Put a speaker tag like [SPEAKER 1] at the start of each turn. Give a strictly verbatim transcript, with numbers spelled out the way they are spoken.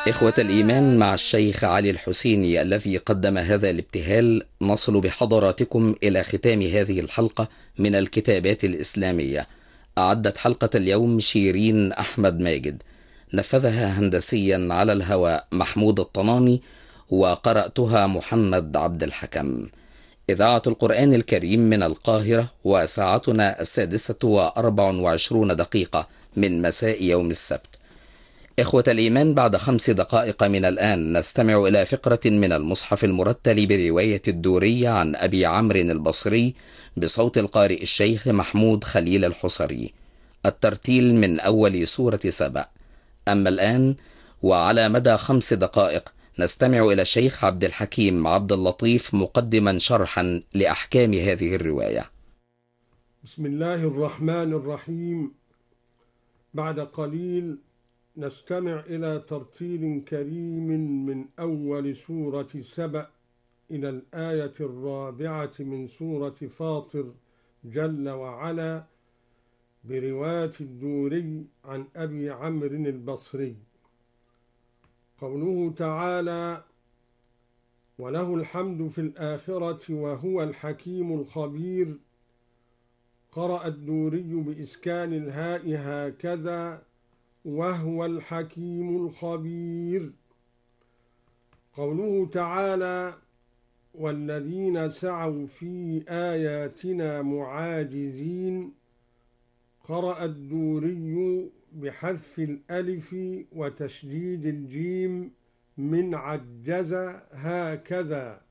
[SPEAKER 1] إخوة الإيمان، مع الشيخ علي الحسيني الذي قدم هذا الابتهال، نصل بحضراتكم إلى ختام هذه الحلقة من الكتابات الإسلامية. أعدت حلقة اليوم شيرين أحمد ماجد، نفذها هندسيا على الهواء محمود الطناني، وقرأتها محمد عبد الحكم. إذاعة القرآن الكريم من القاهرة، وساعتنا السادسة وأربع وعشرون دقيقة من مساء يوم السبت. إخوة الإيمان، بعد خمس دقائق من الآن نستمع إلى فقرة من المصحف المرتل برواية الدوري عن أبي عمرو البصري بصوت القارئ الشيخ محمود خليل الحصري، الترتيل من أول سورة سبأ. أما الآن وعلى مدى خمس دقائق نستمع إلى الشيخ عبد الحكيم عبد اللطيف مقدما شرحا لأحكام هذه الرواية.
[SPEAKER 2] بسم الله الرحمن الرحيم. بعد قليل نستمع إلى ترتيل كريم من أول سورة سبأ إلى الآية الرابعة من سورة فاطر جل وعلا برواية الدوري عن أبي عمرو البصري. قوله تعالى: وله الحمد في الآخرة وهو الحكيم الخبير. قرأ الدوري بإسكان الهاء هكذا: وهو الحكيم الخبير. قوله تعالى: والذين سعوا في آياتنا معاجزين. قرأ الدوري بحذف الألف وتشديد الجيم من عجز هكذا.